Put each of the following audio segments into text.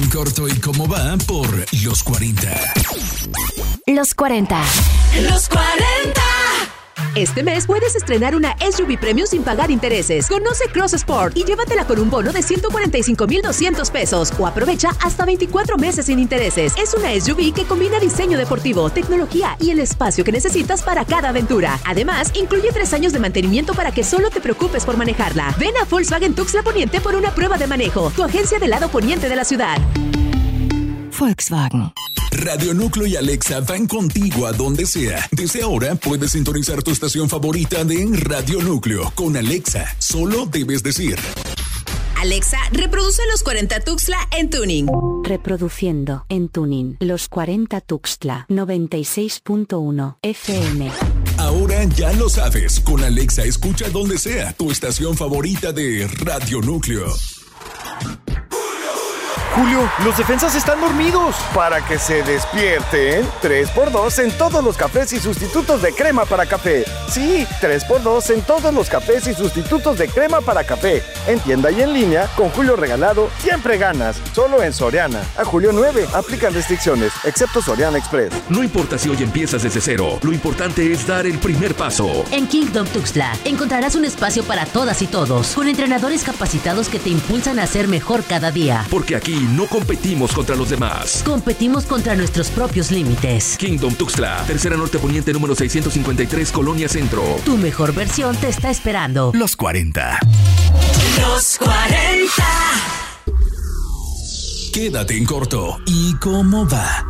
en corto y cómo va por Los 40. Los 40. Los 40. Este mes puedes estrenar una SUV Premium sin pagar intereses. Conoce Cross Sport y llévatela con un bono de 145,200 pesos o aprovecha hasta 24 meses sin intereses. Es una SUV que combina diseño deportivo, tecnología y el espacio que necesitas para cada aventura. Además, incluye 3 años de mantenimiento para que solo te preocupes por manejarla. Ven a Volkswagen Tuxtla Poniente por una prueba de manejo. Tu agencia del lado poniente de la ciudad. Volkswagen. Radio Núcleo y Alexa van contigo a donde sea. Desde ahora puedes sintonizar tu estación favorita de Radio Núcleo. Con Alexa, solo debes decir: Alexa, reproduce Los 40 Tuxtla en tuning. Reproduciendo en tuning Los 40 Tuxtla 96.1 FM. Ahora ya lo sabes. Con Alexa escucha donde sea tu estación favorita de Radio Núcleo. Julio, los defensas están dormidos. Para que se despierten, 3x2 en todos los cafés y sustitutos de crema para café. Sí, 3x2 en todos los cafés y sustitutos de crema para café. En tienda y en línea, con Julio regalado, siempre ganas. Solo en Soriana. A julio 9, aplican restricciones, excepto Soriana Express. No importa si hoy empiezas desde cero, lo importante es dar el primer paso. En Kingdom Tuxtla encontrarás un espacio para todas y todos, con entrenadores capacitados que te impulsan a ser mejor cada día. Porque aquí no competimos contra los demás. Competimos contra nuestros propios límites. Kingdom Tuxtla, Tercera Norte Poniente número 653, Colonia Centro. Tu mejor versión te está esperando. Los 40. Los 40. Quédate en corto y cómo va.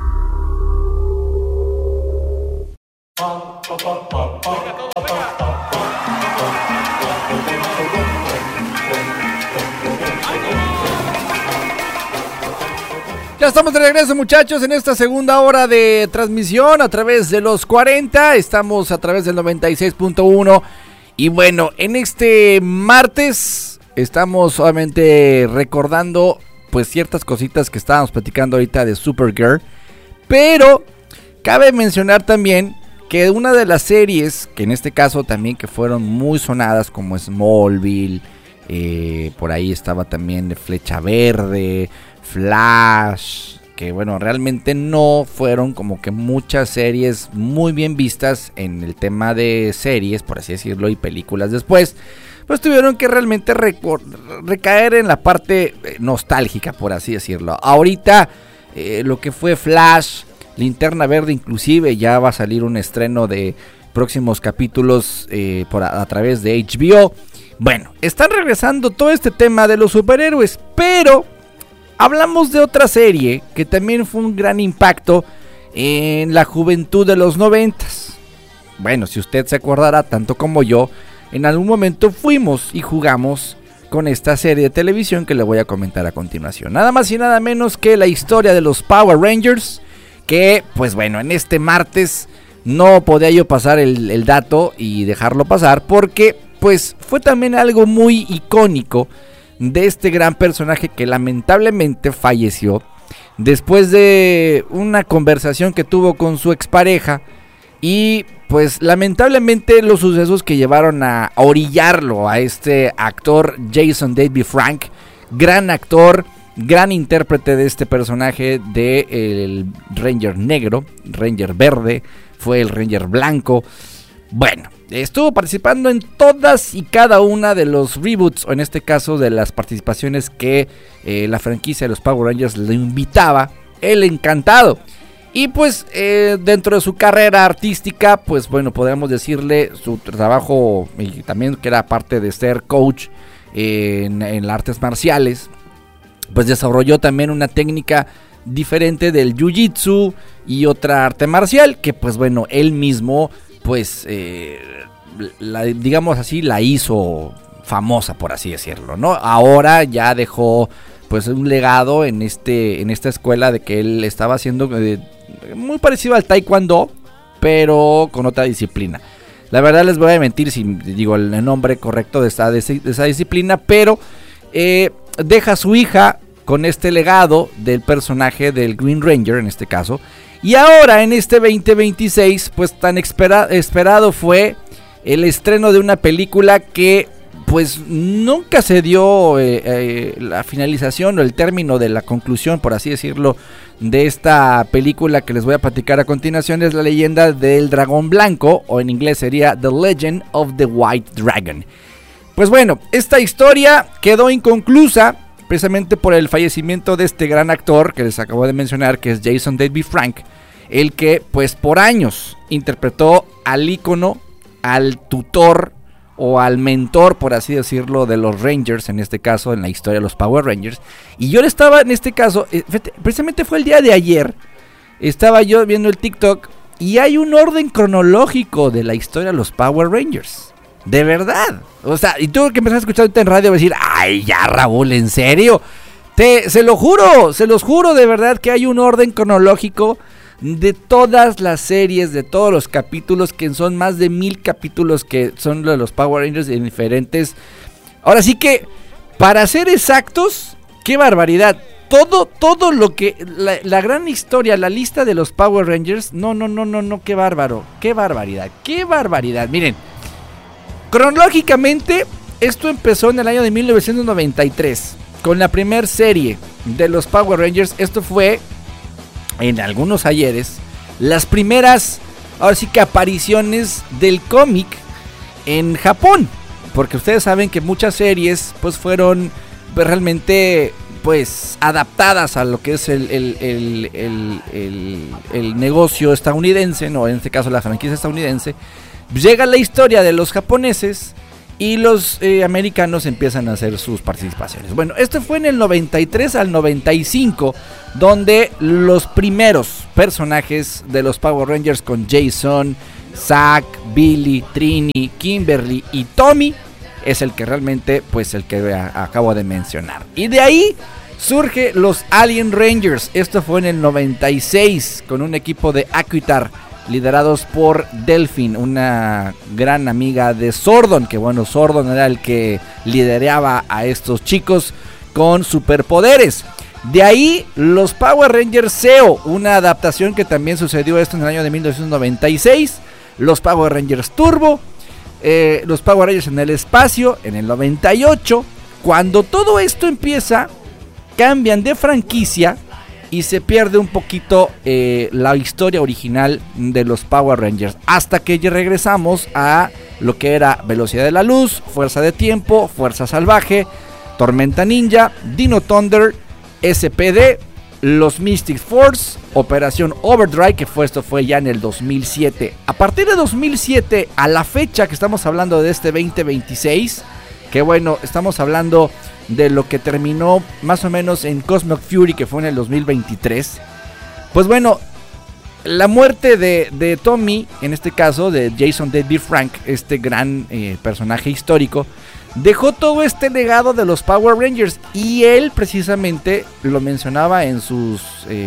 Ya estamos de regreso, muchachos, en esta segunda hora de transmisión a través de Los 40. Estamos a través del 96.1. Y bueno, en este martes estamos solamente recordando pues ciertas cositas que estábamos platicando ahorita de Supergirl. Pero cabe mencionar también que una de las series, que en este caso también que fueron muy sonadas, como Smallville, por ahí estaba también Flecha Verde, Flash, que bueno, realmente no fueron como que muchas series muy bien vistas en el tema de series, por así decirlo, y películas después, pues tuvieron que realmente recaer en la parte nostálgica, por así decirlo. Ahorita lo que fue Flash, Linterna Verde, inclusive ya va a salir un estreno de próximos capítulos a través de HBO. Bueno, están regresando todo este tema de los superhéroes, pero hablamos de otra serie que también fue un gran impacto en la juventud de los 90s. Bueno, si usted se acordará, tanto como yo, en algún momento fuimos y jugamos con esta serie de televisión que le voy a comentar a continuación. Nada más y nada menos que la historia de los Power Rangers, que pues bueno, en este martes no podía yo pasar el dato y dejarlo pasar, porque pues fue también algo muy icónico de este gran personaje que lamentablemente falleció después de una conversación que tuvo con su expareja, y pues lamentablemente los sucesos que llevaron a orillarlo a este actor Jason David Frank, gran actor, gran intérprete de este personaje de el Ranger negro, Ranger verde, fue el Ranger blanco. Bueno, estuvo participando en todas y cada una de los reboots, o en este caso de las participaciones que la franquicia de los Power Rangers le invitaba. Él encantado. Y pues dentro de su carrera artística, pues bueno, podríamos decirle su trabajo, y también que era parte de ser coach en artes marciales, pues desarrolló también una técnica diferente del jiu-jitsu y otra arte marcial que pues bueno, él mismo pues digamos así, la hizo famosa, por así decirlo, ¿no? Ahora ya dejó pues un legado en esta escuela de que él estaba haciendo muy parecido al taekwondo, pero con otra disciplina. La verdad les voy a mentir si digo el nombre correcto de esa disciplina, pero deja a su hija con este legado del personaje del Green Ranger en este caso. Y ahora en este 2026 pues tan esperado fue el estreno de una película que pues nunca se dio la finalización o el término de la conclusión, por así decirlo, de esta película que les voy a platicar a continuación. Es la leyenda del dragón blanco, o en inglés sería The Legend of the White Dragon. Pues bueno, esta historia quedó inconclusa precisamente por el fallecimiento de este gran actor que les acabo de mencionar, que es Jason David Frank, el que pues por años interpretó al ícono, al tutor o al mentor, por así decirlo, de los Rangers, en este caso en la historia de los Power Rangers. Y yo le estaba, en este caso, precisamente fue el día de ayer, estaba yo viendo el TikTok y hay un orden cronológico de la historia de los Power Rangers. De verdad. O sea, y tú que empezás a escuchar en radio vas a decir, ay ya Raúl, ¿en serio? Se los juro de verdad que hay un orden cronológico de todas las series, de todos los capítulos, que son más de 1000 capítulos que son de los Power Rangers en diferentes. Ahora sí que, para ser exactos, qué barbaridad. Todo lo que, la gran historia, la lista de los Power Rangers, no, qué bárbaro, qué barbaridad. Miren, cronológicamente, esto empezó en el año de 1993, con la primera serie de los Power Rangers. Esto fue, en algunos ayeres, las primeras, ahora sí que apariciones del cómic en Japón, porque ustedes saben que muchas series pues fueron realmente pues adaptadas a lo que es el negocio estadounidense, no, en este caso la franquicia estadounidense. Llega la historia de los japoneses y los americanos empiezan a hacer sus participaciones. Bueno, esto fue en el 93 al 95, donde los primeros personajes de los Power Rangers, con Jason, Zack, Billy, Trini, Kimberly y Tommy, es el que realmente, pues el que acabo de mencionar. Y de ahí surge los Alien Rangers. Esto fue en el 96, con un equipo de Aquitar, liderados por Delphine, una gran amiga de Zordon, que bueno, Zordon era el que lideraba a estos chicos con superpoderes. De ahí los Power Rangers Zeo, una adaptación que también sucedió esto en el año de 1996. Los Power Rangers Turbo, los Power Rangers en el espacio en el 98. Cuando todo esto empieza, cambian de franquicia y se pierde un poquito la historia original de los Power Rangers, hasta que regresamos a lo que era Velocidad de la Luz, Fuerza de Tiempo, Fuerza Salvaje, Tormenta Ninja, Dino Thunder, SPD, los Mystic Force, Operación Overdrive, que esto fue ya en el 2007. A partir de 2007 a la fecha que estamos hablando de este 2026, que bueno, estamos hablando de lo que terminó más o menos en Cosmic Fury, que fue en el 2023. Pues bueno, la muerte de Tommy, en este caso de Jason David Frank, este gran personaje histórico, dejó todo este legado de los Power Rangers. Y él precisamente lo mencionaba en su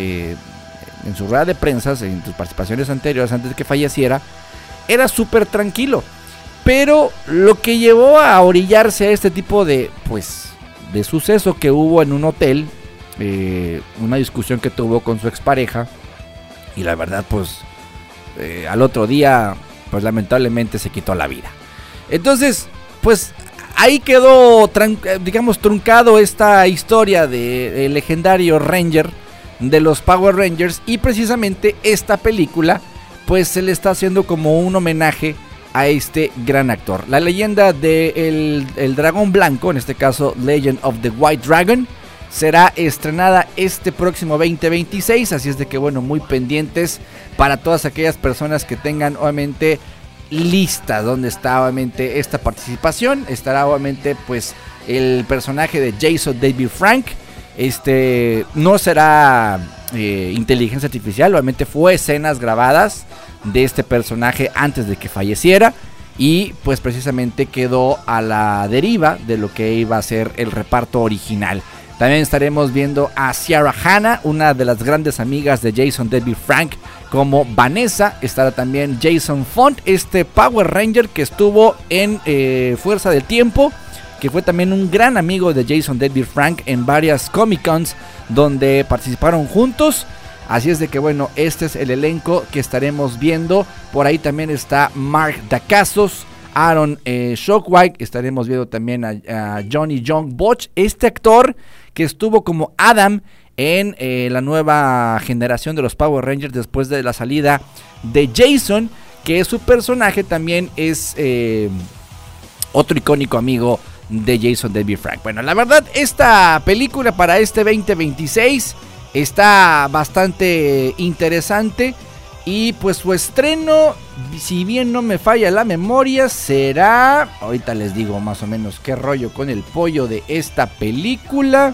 rueda de prensa, en sus participaciones anteriores, antes de que falleciera. Era súper tranquilo, pero lo que llevó a orillarse a este tipo de suceso que hubo en un hotel, una discusión que tuvo con su expareja, y la verdad pues al otro día pues lamentablemente se quitó la vida. Entonces pues ahí quedó truncado esta historia del legendario Ranger de los Power Rangers, y precisamente esta película pues se le está haciendo como un homenaje a este gran actor. La leyenda del dragón blanco, en este caso Legend of the White Dragon, será estrenada este próximo 2026, así es de que bueno, muy pendientes para todas aquellas personas que tengan obviamente lista donde está obviamente esta participación. Estará obviamente pues el personaje de Jason David Frank. No será inteligencia artificial, obviamente fue escenas grabadas de este personaje antes de que falleciera, y pues precisamente quedó a la deriva de lo que iba a ser el reparto original. También estaremos viendo a Ciara Hanna, una de las grandes amigas de Jason David Frank, como Vanessa. Estará también Jason Font, este Power Ranger que estuvo en Fuerza del Tiempo, que fue también un gran amigo de Jason David Frank en varias Comic Cons donde participaron juntos. Así es de que bueno, este es el elenco que estaremos viendo. Por ahí también está Mark Dacascos, Aaron Shockwhite. Estaremos viendo también a Johnny Young Bosch, este actor que estuvo como Adam en la nueva generación de los Power Rangers después de la salida de Jason, que su personaje también es otro icónico amigo de Jason David Frank. Bueno, la verdad, esta película para este 2026 está bastante interesante. Y pues su estreno, si bien no me falla la memoria, será... Ahorita les digo más o menos qué rollo con el pollo de esta película.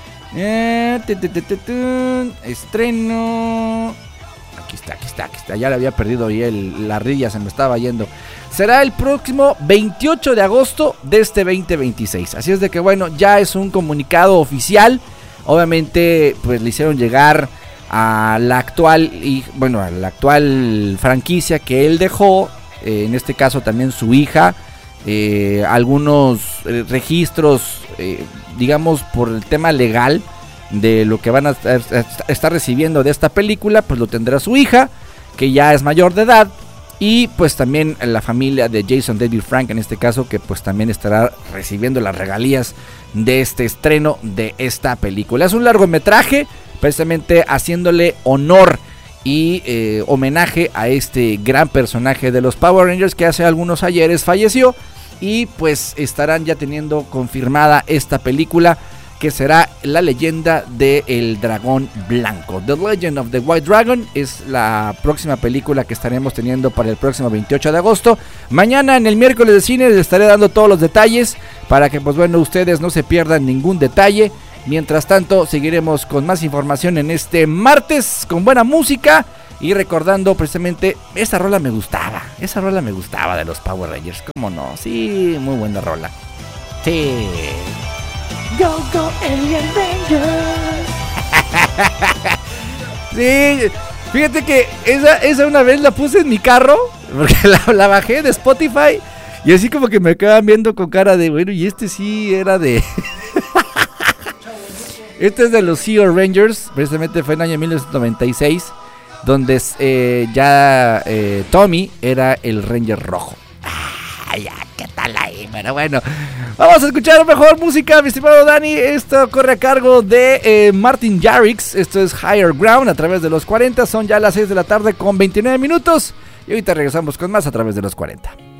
Estreno... Aquí está. Ya le había perdido y la rilla se me estaba yendo. Será el próximo 28 de agosto de este 2026. Así es de que bueno, ya es un comunicado oficial. Obviamente pues le hicieron llegar a la actual franquicia que él dejó, en este caso también su hija, algunos registros, digamos por el tema legal de lo que van a estar recibiendo de esta película, pues lo tendrá su hija, que ya es mayor de edad, y pues también la familia de Jason David Frank, en este caso, que pues también estará recibiendo las regalías de este estreno de esta película. Es un largometraje, precisamente haciéndole honor y homenaje a este gran personaje de los Power Rangers que hace algunos ayeres falleció, y pues estarán ya teniendo confirmada esta película, que será La leyenda del dragón blanco. The Legend of the White Dragon es la próxima película que estaremos teniendo para el próximo 28 de agosto. Mañana en el miércoles de cine les estaré dando todos los detalles para que pues bueno, ustedes no se pierdan ningún detalle. Mientras tanto, seguiremos con más información en este martes con buena música y recordando precisamente esa rola me gustaba de los Power Rangers, ¿cómo no? Sí, muy buena rola. Sí. Go, go, Alien Rangers. Sí, fíjate que esa una vez la puse en mi carro, porque la bajé de Spotify, y así como que me quedaban viendo con cara de, bueno, y este sí era de... Este es de los Sea Rangers, precisamente fue en el año 1996, donde Tommy era el Ranger rojo. Ya, ¿qué tal ahí? Pero bueno, vamos a escuchar mejor música, mi estimado Dani. Esto corre a cargo de Martin Garrix. Esto es Higher Ground a través de los 40. Son ya las 6 de la tarde con 29 minutos. Y ahorita regresamos con más a través de los 40.